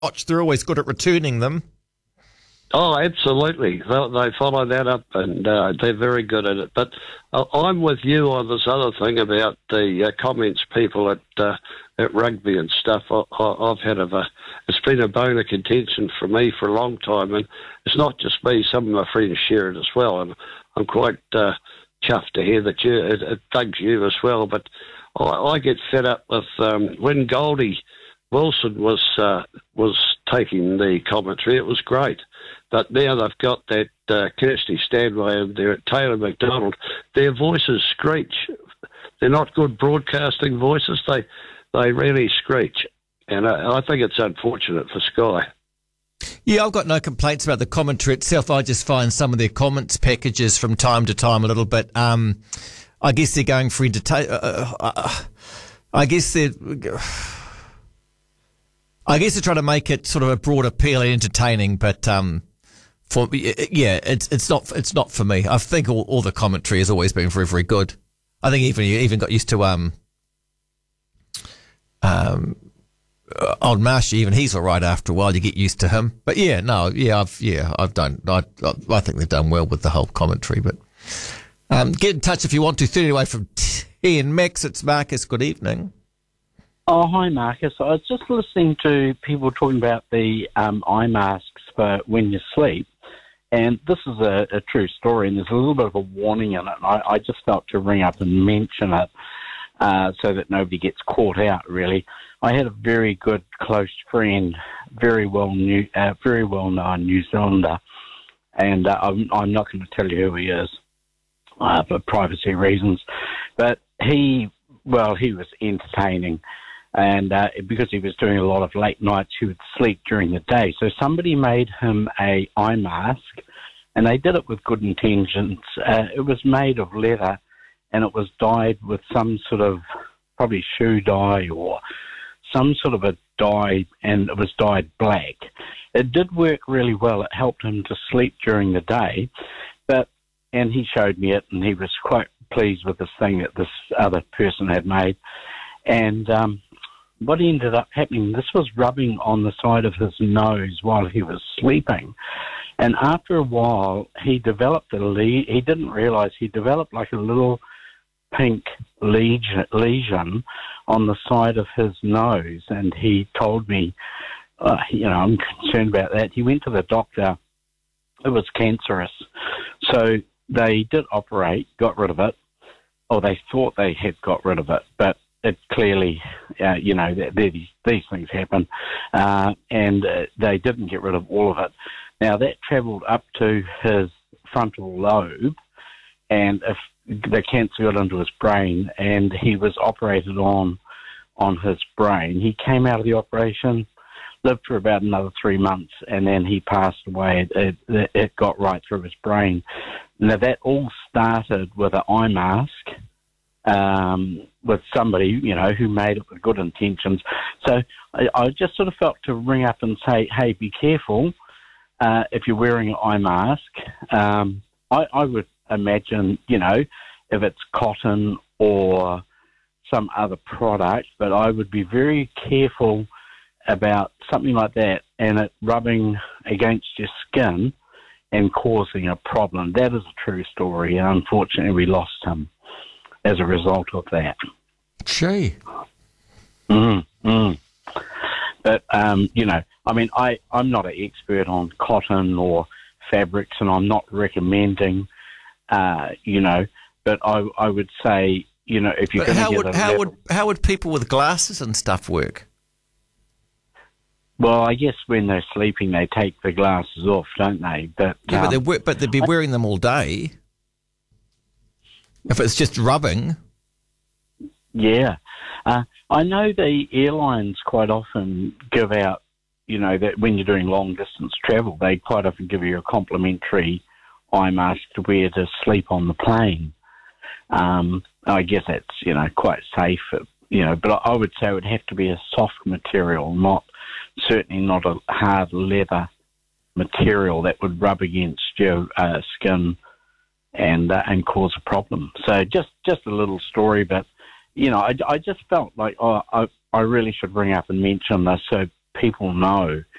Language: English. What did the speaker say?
watch. They're always good at returning them. Oh, absolutely. They follow that up, and they're very good at it. But I'm with you on this other thing about the comments people at rugby and stuff. I've had it's been a bone of contention for me for a long time, and it's not just me. Some of my friends share it as well, and I'm quite chuffed to hear that it bugs you as well. But I get fed up with when Goldie Wilson was taking the commentary. It was great. But now they've got that Kirsty Stanway and they're at Taylor McDonald. Their voices screech. They're not good broadcasting voices. They really screech. And I think it's unfortunate for Sky. Yeah, I've got no complaints about the commentary itself. I just find some of their comments packages from time to time a little bit. I guess they're going for I guess they're trying to make it sort of a broad appeal and entertaining, but it's not for me. I think all the commentary has always been very, very good. I think you even got used to old Marshy. Even he's all right after a while. You get used to him. But I've done. I think they've done well with the whole commentary. But get in touch if you want to. 30 away from 10. Max, it's Marcus. Good evening. Oh, hi, Marcus. I was just listening to people talking about the eye masks for when you sleep, and this is a true story, and there's a little bit of a warning in it. I just felt to ring up and mention it so that nobody gets caught out, really. I had a very good, close friend, very well-known New Zealander, and I'm not going to tell you who he is for privacy reasons, but he was entertaining. And because he was doing a lot of late nights, he would sleep during the day. So somebody made him a eye mask, and they did it with good intentions. It was made of leather, and it was dyed with some sort of probably shoe dye or some sort of a dye, and it was dyed black. It did work really well. It helped him to sleep during the day, and he showed me it, and he was quite pleased with this thing that this other person had made. And what ended up happening, this was rubbing on the side of his nose while he was sleeping. And after a while, he developed he didn't realize he developed like a little pink lesion on the side of his nose. And he told me, I'm concerned about that. He went to the doctor. It was cancerous. So they did operate, got rid of it, or they thought they had got rid of it, but it clearly, these things happen, and they didn't get rid of all of it. Now, that travelled up to his frontal lobe, and if the cancer got into his brain, and he was operated on his brain. He came out of the operation, lived for about another 3 months, and then he passed away. It got right through his brain. Now, that all started with an eye mask, with somebody, who made it with good intentions. So I just sort of felt to ring up and say, hey, be careful if you're wearing an eye mask. I would imagine, if it's cotton or some other product, but I would be very careful about something like that and it rubbing against your skin and causing a problem. That is a true story, and unfortunately we lost him as a result of that. Gee. But, I'm not an expert on cotton or fabrics, and I'm not recommending, but I would say, if you're going to how would people with glasses and stuff work? Well, I guess when they're sleeping, they take the glasses off, don't they? But but they'd be wearing them all day. If it's just rubbing. Yeah. I know the airlines quite often give out, that when you're doing long-distance travel, they quite often give you a complimentary eye mask to wear to sleep on the plane. I guess that's, quite safe, but I would say it would have to be a soft material, certainly not a hard leather material that would rub against your skin and cause a problem. So just a little story, but I just felt like I really should bring up and mention this so people know